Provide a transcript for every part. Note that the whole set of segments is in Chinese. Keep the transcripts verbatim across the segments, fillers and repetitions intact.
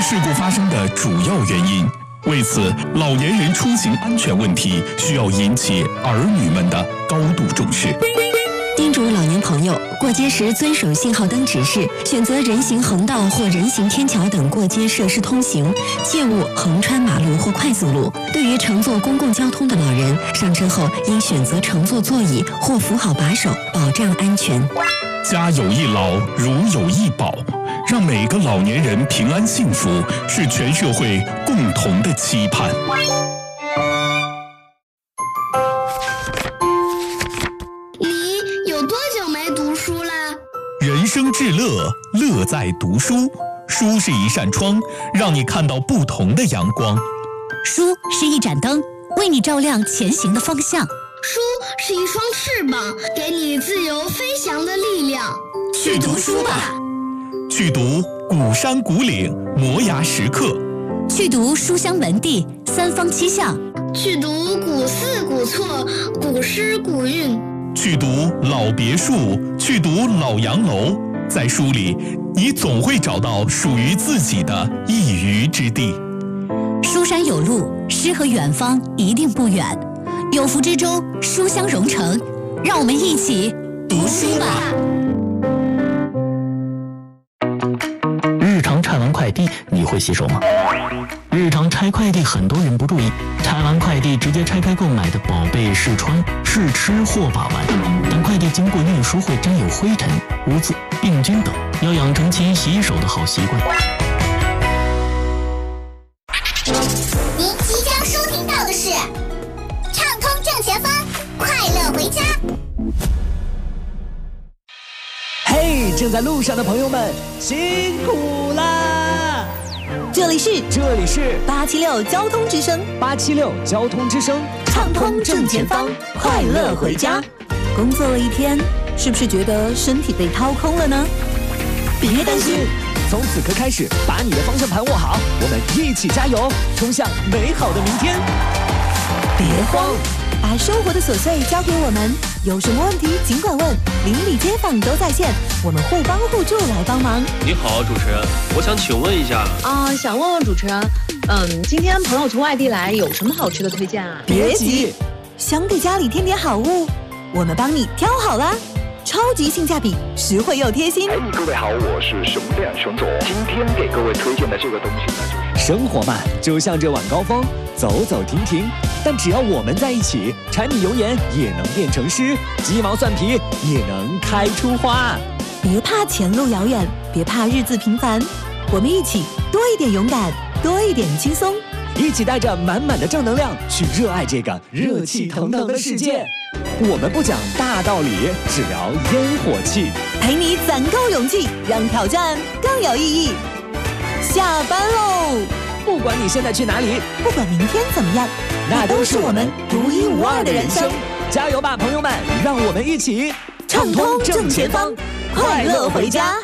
事故发生的主要原因。为此，老年人出行安全问题需要引起儿女们的高度重视。 叮嘱老年朋友，过街时遵守信号灯指示，选择人行横道或人行天桥等过街设施通行，切勿横穿马路或快速路。对于乘坐公共交通的老人，上车后应选择乘坐座椅或扶好把手，保障安全。 家有一老，如有一宝，让每个老年人平安幸福，是全社会共同的期盼。 你有多久没读书了？ 人生至乐，乐在读书。书是一扇窗，让你看到不同的阳光。 书是一盏灯，为你照亮前行的方向。 书是一双翅膀，给你自由飞翔的力量。 去读书吧， 去读古山古岭，摩崖石刻； 去读书香门第，三方七巷； 去读古寺古厝，古诗古韵； 去读老别墅，去读老洋楼。在书里，你总会找到属于自己的一隅之地。 书山有路，诗和远方一定不远。有福之中，书香融成，让我们一起读书吧。 日常拆完快递，你会洗手吗？日常拆快递，很多人不注意，拆完快递直接拆开购买的宝贝试穿、试吃或把玩，但快递经过运输会沾有灰尘、污渍、病菌等，要养成勤洗手的好习惯。 您即将收听到的是畅通正前方，快乐回家。 嘿，正在路上的朋友们，辛苦啦！ 这里是这里是八七六交通之声， 八七六交通之声， 畅通正前方，快乐回家。工作了一天，是不是觉得身体被掏空了呢？别担心， 从此刻开始，把你的方向盘握好，我们一起加油，冲向美好的明天。 别慌，把生活的琐碎交给我们，有什么问题尽管问，邻里街坊都在线，我们互帮互助来帮忙。 你好，主持人，我想请问一下啊、呃，想问问主持人，嗯，今天朋友从外地来，有什么好吃的推荐啊？ 别急，想给家里添点好物，我们帮你挑好啦。超级性价比，实惠又贴心。 哎，各位好，我是熊亮熊总。今天给各位推荐的这个东西呢，就是生活嘛，就像这晚高峰，走走停停。但只要我们在一起，柴米油盐也能变成诗，鸡毛蒜皮也能开出花。 别怕前路遥远，别怕日子平凡，我们一起多一点勇敢，多一点轻松， 一起带着满满的正能量去热爱这个热气腾腾的世界。我们不讲大道理，只聊烟火气， 陪你攒够勇气，让挑战更有意义。下班喽！ 不管你现在去哪里， 不管明天怎么样， 那都是我们独一无二的人生。加油吧，朋友们！让我们一起畅通正前方，快乐回家。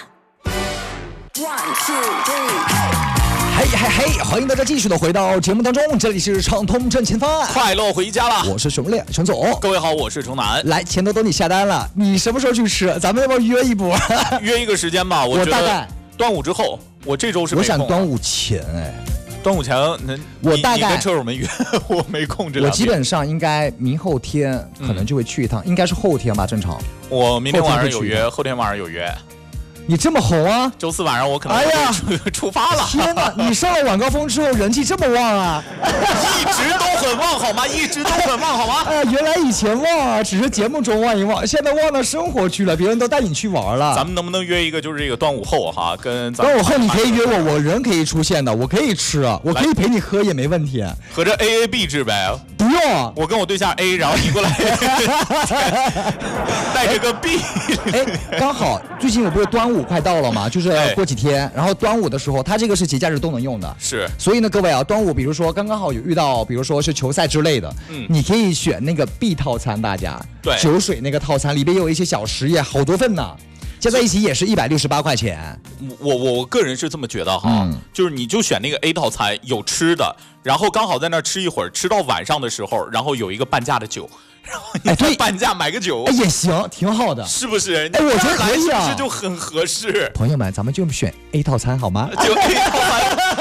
One two three。嘿嘿嘿！欢迎大家继续的回到节目当中，这里是畅通正前方， 快乐回家了。 我是熊烈熊总， 各位好，我是程楠。 来，钱都等你下单了，你什么时候去吃？咱们要不要约一波？ 约一个时间吧，我觉得我大概端午之后，我这周是没空。 我想端午前哎， 端午前那我大概你跟车友们约，我没空这两天。 我基本上应该明后天可能就会去一趟，嗯、应该是后天吧，正常。 我明天晚上有约，后天晚上有约。 你这么红啊！ 周四晚上我可能哎呀出发了。 天哪！你上了晚高峰之后人气这么旺啊！ 一直都很旺好吗？一直都很旺好吗？ 哎呀，原来以前旺啊，只是节目中旺一旺，现在旺到生活去了，别人都带你去玩了。 咱们能不能约一个，就是这个端午后哈，跟咱端午后你可以约我，我人可以出现的，我可以吃，我可以陪你喝也没问题。 合着 A A B 制呗？ 不用， 我跟我对象 A， 然后你过来带着个 B。 哎，刚好最近我不是端午快到了吗？就是过几天，然后端午的时候，它这个是节假日都能用的。 是， 所以呢，各位啊，端午比如说刚刚好有遇到，比如说是球赛之类的，嗯，你可以选那个 B 套餐，大家对酒水那个套餐里边有一些小食也好多份呢。加在一起也是一百六十八块钱。 我我我个人是这么觉得哈、嗯，就是你就选那个 A 套餐，有吃的，然后刚好在那吃一会儿，吃到晚上的时候，然后有一个半价的酒，然后你再半价买个酒， 哎也行，挺好的， 是不是？ 哎，我觉得可以啊， 是不是就很合适？ 朋友们，咱们就选 A 套餐好吗？ 就 A 套餐，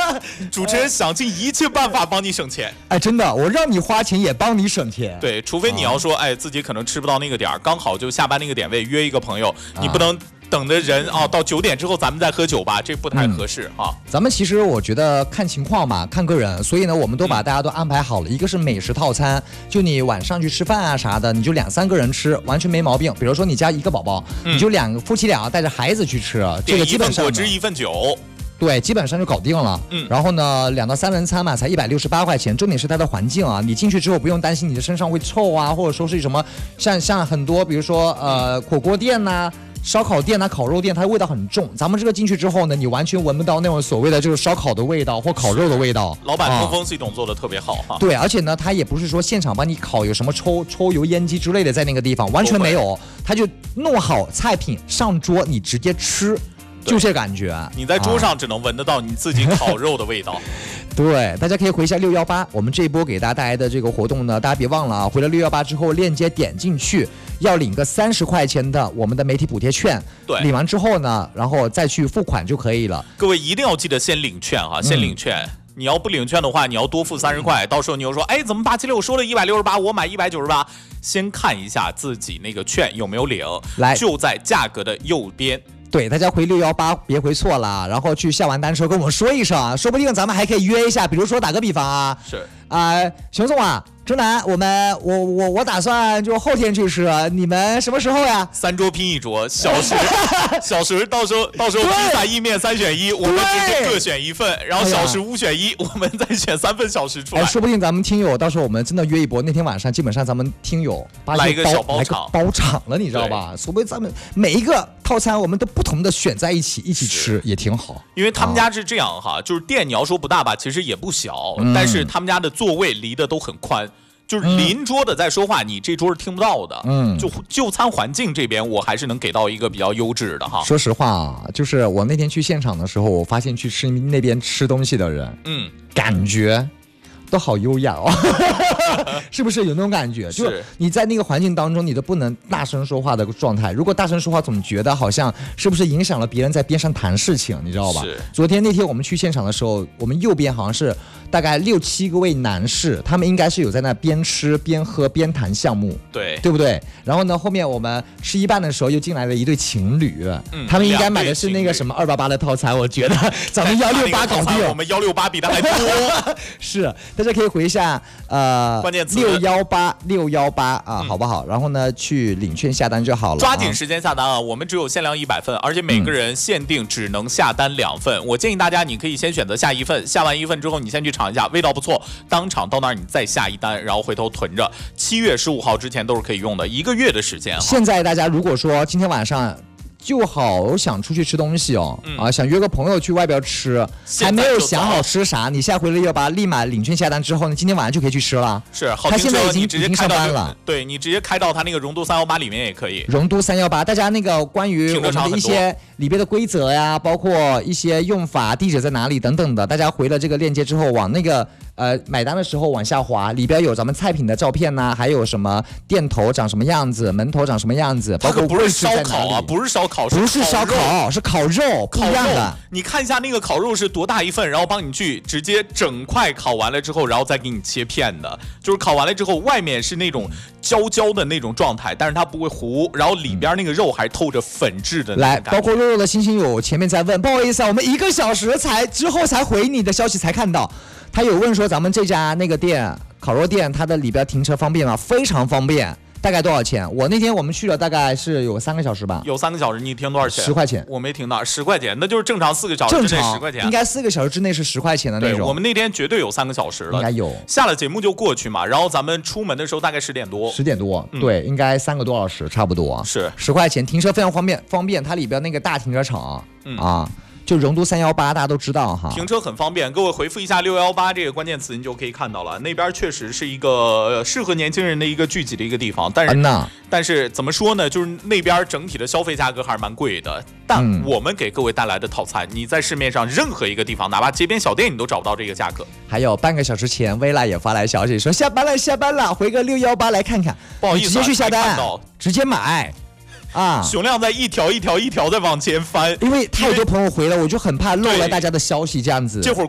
主持人想尽一切办法帮你省钱。 哎，真的，我让你花钱也帮你省钱。 对，除非你要说，哎，自己可能吃不到那个点儿，刚好就下班那个点位约一个朋友，你不能等着人啊，到九点之后咱们再喝酒吧，这不太合适哈、嗯。 咱们其实我觉得看情况嘛，看个人，所以呢，我们都把大家都安排好了。一个是美食套餐，就你晚上去吃饭啊啥的，你就两三个人吃，完全没毛病。比如说你家一个宝宝，嗯、你就两个夫妻俩带着孩子去吃，这个基本上一份果汁一份酒。 对，基本上就搞定了。嗯，然后呢，两到三人餐嘛，才一百六十八块钱。重点是它的环境啊，你进去之后不用担心你的身上会臭啊，或者说是什么，像像很多比如说呃火锅店呐、啊。烧烤店啊，烤肉店，它的味道很重。咱们这个进去之后呢，你完全闻不到那种所谓的就是烧烤的味道或烤肉的味道。 老板通风系统做的特别好哈、啊。 对，而且呢，它也不是说现场帮你烤，有什么抽抽油烟机之类的在那个地方，完全没有。他就弄好菜品上桌，你直接吃。就这感觉， 你在桌上只能闻得到你自己烤肉的味道。啊、 对，大家可以回一下六一八，我们这一波给大家带来的这个活动呢，大家别忘了啊，回了六一八之后，链接点进去，要领个三十块钱的我们的媒体补贴券。 对， 领完之后呢，然后再去付款就可以了。 各位一定要记得先领券哈，先领券。嗯，你要不领券的话，你要多付三十块，到时候你又说，哎，怎么八七六说了一百六十八，我买一百九十八？先看一下自己那个券有没有领， 来， 就在价格的右边。 对，大家回六一八别回错了，然后去下完单之后跟我们说一声，说不定咱们还可以约一下，比如说打个比方啊， 是啊、呃，熊总啊。直男，我们我我我打算就后天去吃，你们什么时候呀？ 三桌拼一桌，小时小时到时候到时候披萨意面三选一，我们直接各选一份，然后小时五选一，我们再选三份小时出来。 哎，说不定咱们听友到时候我们真的约一波，那天晚上基本上咱们听友来一个小包场， 包场了，你知道吧？所谓咱们每一个套餐我们都不同的选在一起一起吃，也挺好。 因为他们家是这样哈，啊、就是店你要说不大吧，其实也不小，嗯、但是他们家的座位离得都很宽。就是邻桌的在说话，嗯、你这桌是听不到的。嗯，就就餐环境这边，我还是能给到一个比较优质的哈。 说实话啊，就是我那天去现场的时候，我发现去吃那边吃东西的人，嗯，感觉都好优雅哦，是不是有那种感觉？就是你在那个环境当中，你都不能大声说话的状态。如果大声说话，总觉得好像是不是影响了别人在边上谈事情，你知道吧？昨天那天我们去现场的时候，我们右边好像是大概六七个位男士，他们应该是有在那边吃边喝边谈项目， 对对不对？然后呢，后面我们吃一半的时候又进来了一对情侣，嗯、他们应该买的是那个什么二八八的套餐，我觉得咱们幺六八搞定， 我们幺六八比他还多， 是。大家可以回一下，呃， 关键词六幺八六幺八啊，嗯、好不好？然后呢，去领券下单就好了。 抓紧时间下单啊！我们只有限量一百份，而且每个人限定只能下单两份。嗯、我建议大家，你可以先选择下一份，下完一份之后，你先去尝一下，味道不错，当场到那儿你再下一单，然后回头囤着。七月十五号之前都是可以用的，一个月的时间。 现在大家如果说今天晚上就好想出去吃东西哦，嗯、啊，想约个朋友去外边吃，还没有想好吃啥，你现在回了六八，立马领券下单之后呢，今天晚上就可以去吃了。 是， 他现在已经直接开到了， 对你直接开到他那个荣都三幺八里面也可以。 荣都三幺八，大家那个关于我们的一些里边的规则呀，包括一些用法、地址在哪里等等的，大家回了这个链接之后，往那个呃买单的时候往下滑，里边有咱们菜品的照片呐、啊，还有什么店头长什么样子，门头长什么样子，包括不是烧烤啊，不是烧烤， 不是烧烤。烤是烤肉，不一样的。 你看一下那个烤肉是多大一份，然后帮你去直接整块烤完了之后，然后再给你切片的。就是烤完了之后，外面是那种焦焦的那种状态，但是它不会糊，然后里边那个肉还透着粉质的那种感觉。 来，包括肉肉的星星友前面在问，不好意思啊，我们一个小时才之后才回你的消息才看到，他有问说咱们这家那个店烤肉店，它的里边停车方便吗？非常方便。大概多少钱？我那天我们去了，大概是有三个小时吧。 有三个小时，你停多少钱？ 十块钱。 我没停到，十块钱，那就是正常四个小时之内十块钱。 应该四个小时之内是十块钱的那种。 我们那天绝对有三个小时了， 应该有。 下了节目就过去嘛，然后咱们出门的时候大概十点多。 十点多，嗯、对，应该三个多小时差不多。 是十块钱，停车非常方便，方便。它里边那个大停车场、嗯、啊。就荣都三幺八，大家都知道哈， 停车很方便。各位回复一下六幺八这个关键词，你就可以看到了。那边确实是一个适合年轻人的一个聚集的一个地方，但是、嗯、但是怎么说呢？就是那边整体的消费价格还是蛮贵的。但我们给各位带来的套餐，你在市面上任何一个地方，哪怕街边小店，你都找不到这个价格。 还有半个小时前，薇拉也发来消息说下班了，下班了，回个六幺八来看看。 不好意思、啊， 直接去下单，直接买。啊， 熊亮在一条一条一条在往前翻， 因为太多朋友回了，我就很怕漏了大家的消息，这样子。 这会儿